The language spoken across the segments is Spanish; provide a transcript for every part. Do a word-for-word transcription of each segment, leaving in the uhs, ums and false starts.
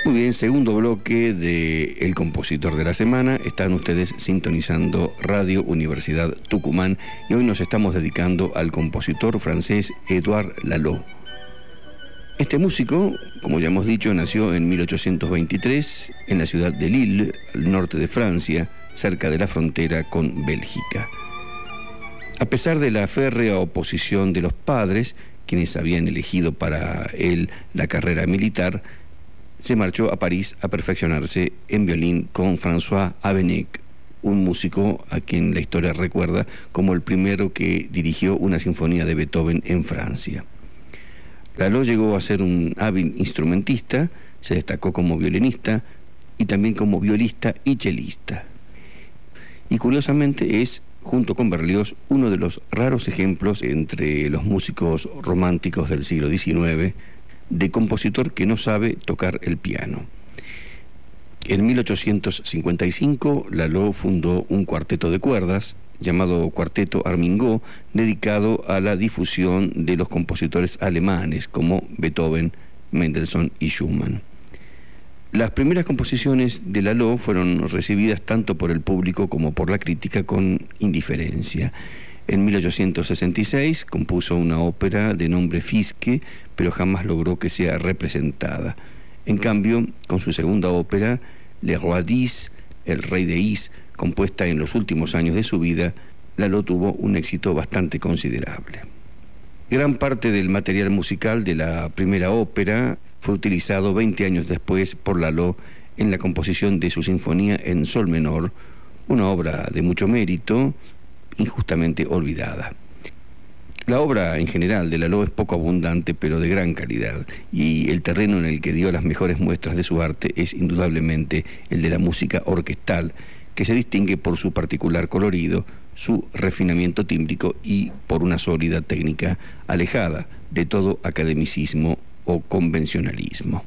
Muy bien, segundo bloque de El Compositor de la Semana. Están ustedes sintonizando Radio Universidad Tucumán y hoy nos estamos dedicando al compositor francés Édouard Lalo. Este músico, como ya hemos dicho, nació en mil ochocientos veintitrés en la ciudad de Lille, al norte de Francia, cerca de la frontera con Bélgica. A pesar de la férrea oposición de los padres, quienes habían elegido para él la carrera militar, se marchó a París a perfeccionarse en violín con François Habeneck, un músico a quien la historia recuerda como el primero que dirigió una sinfonía de Beethoven en Francia. Lalo llegó a ser un hábil instrumentista, se destacó como violinista y también como violista y chelista. Y curiosamente es, junto con Berlioz, uno de los raros ejemplos entre los músicos románticos del siglo diecinueve de compositor que no sabe tocar el piano. En mil ochocientos cincuenta y cinco, Lalo fundó un cuarteto de cuerdas llamado Cuarteto Armingot, dedicado a la difusión de los compositores alemanes como Beethoven, Mendelssohn y Schumann. Las primeras composiciones de Lalo fueron recibidas tanto por el público como por la crítica con indiferencia. En mil ochocientos sesenta y seis compuso una ópera de nombre Fiske, pero jamás logró que sea representada. En cambio, con su segunda ópera, Le Roi d'Is, El Rey de Is, compuesta en los últimos años de su vida, Lalo tuvo un éxito bastante considerable. Gran parte del material musical de la primera ópera fue utilizado veinte años después por Lalo en la composición de su sinfonía en sol menor, una obra de mucho mérito, injustamente olvidada. La obra en general de Lalo es poco abundante, pero de gran calidad, y el terreno en el que dio las mejores muestras de su arte es indudablemente el de la música orquestal, que se distingue por su particular colorido, su refinamiento tímbrico y por una sólida técnica alejada de todo academicismo o convencionalismo.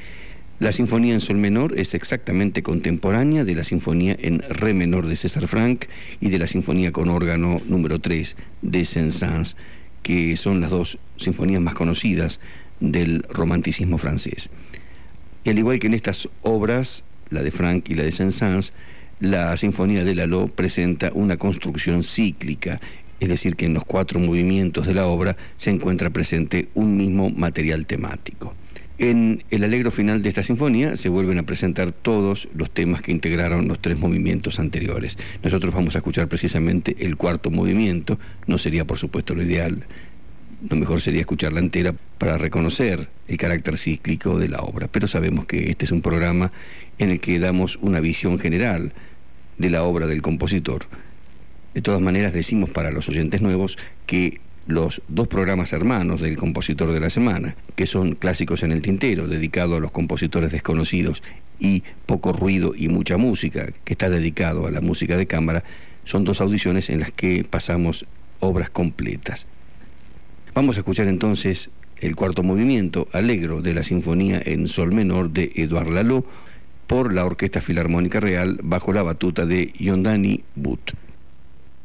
La sinfonía en sol menor es exactamente contemporánea de la sinfonía en re menor de César Franck y de la sinfonía con órgano número tres de Saint-Saëns, que son las dos sinfonías más conocidas del romanticismo francés. Y al igual que en estas obras, la de Franck y la de Saint-Saëns, la sinfonía de Lalo presenta una construcción cíclica, es decir, que en los cuatro movimientos de la obra se encuentra presente un mismo material temático. En el alegro final de esta sinfonía se vuelven a presentar todos los temas que integraron los tres movimientos anteriores. Nosotros vamos a escuchar precisamente el cuarto movimiento, no sería por supuesto lo ideal, lo mejor sería escucharla entera para reconocer el carácter cíclico de la obra, pero sabemos que este es un programa en el que damos una visión general de la obra del compositor. De todas maneras, decimos para los oyentes nuevos que los dos programas hermanos del Compositor de la Semana, que son Clásicos en el Tintero, dedicado a los compositores desconocidos, y Poco Ruido y Mucha Música, que está dedicado a la música de cámara, son dos audiciones en las que pasamos obras completas. Vamos a escuchar entonces el cuarto movimiento, Allegro, de la Sinfonía en Sol Menor de Édouard Lalo, por la Orquesta Filarmónica Real bajo la batuta de Yondani But.